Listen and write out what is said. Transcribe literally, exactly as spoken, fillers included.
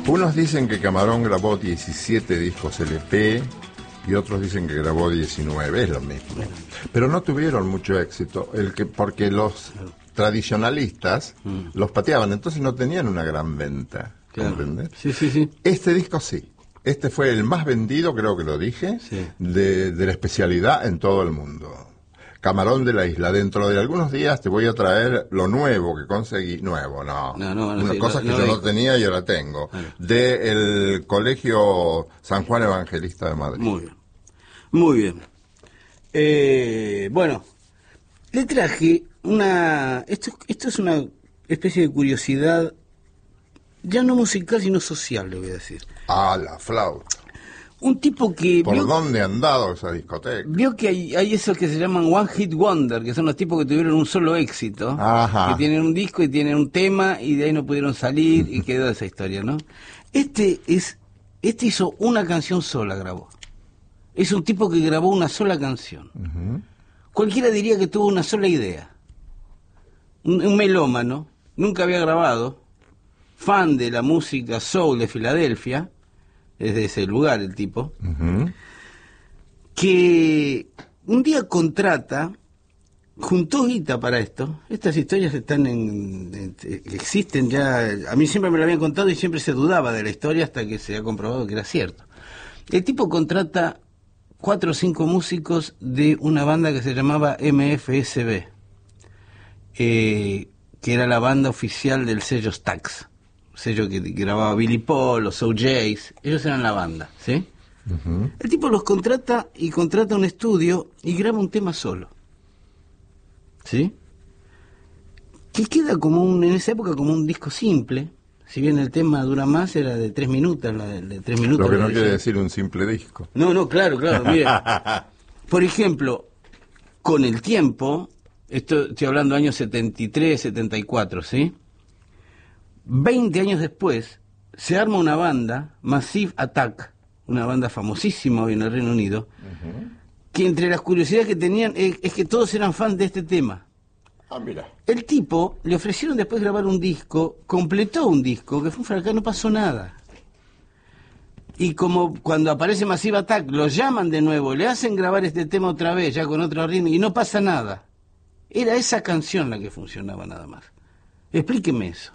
Unos dicen que Camarón grabó diecisiete discos L P y otros dicen que grabó diecinueve, es lo mismo. Pero no tuvieron mucho éxito, el que porque los tradicionalistas mm. los pateaban, entonces no tenían una gran venta. Claro. ¿Comprendés? Sí, sí, sí. Este disco sí. Este fue el más vendido, creo que lo dije, sí. de, de la especialidad en todo el mundo. Camarón de la Isla. Dentro de algunos días te voy a traer lo nuevo que conseguí. Nuevo, no. no, no, no Unas sí, cosas no, que no, yo no no tenía y ahora tengo. Vale. Del Colegio San Juan Evangelista de Madrid. Muy bien. Muy bien. Eh, bueno, le traje una... Esto, esto es una especie de curiosidad, ya no musical, sino social, le voy a decir. Ah, la flauta. Un tipo que... ¿Por vio, dónde han dado esa discoteca? Vio que hay, hay esos que se llaman One Hit Wonder, que son los tipos que tuvieron un solo éxito, Ajá. que tienen un disco y tienen un tema y de ahí no pudieron salir y quedó esa historia, ¿no? Este es, este hizo una canción sola, grabó. Es un tipo que grabó una sola canción. Uh-huh. Cualquiera diría que tuvo una sola idea. Un, un melómano, nunca había grabado, fan de la música soul de Filadelfia, es de ese lugar el tipo, uh-huh. que un día contrata, juntó guita para esto. Estas historias están en, en, existen ya, a mí siempre me lo habían contado y siempre se dudaba de la historia hasta que se ha comprobado que era cierto. El tipo contrata cuatro o cinco músicos de una banda que se llamaba M F S B, eh, que era la banda oficial del sello Stax, sello que grababa Billy Paul, los O Js, ellos eran la banda, ¿sí? Uh-huh. El tipo los contrata y contrata un estudio y graba un tema solo, ¿sí? Que queda como un, en esa época como un disco simple, si bien el tema dura más, era de tres minutos, la de, de tres minutos. Lo que no quiere decir un simple disco. No, no, claro, claro, mire. Por ejemplo, con el tiempo, esto estoy hablando años setenta y tres, setenta y cuatro, ¿sí? veinte años después, se arma una banda, Massive Attack, una banda famosísima hoy en el Reino Unido, uh-huh. que entre las curiosidades que tenían es, es que todos eran fans de este tema. Ah, mira. El tipo, le ofrecieron después grabar un disco, completó un disco, que fue un fracaso, no pasó nada. Y como cuando aparece Massive Attack, lo llaman de nuevo, le hacen grabar este tema otra vez, ya con otro ritmo, y no pasa nada. Era esa canción la que funcionaba nada más. Explíqueme eso.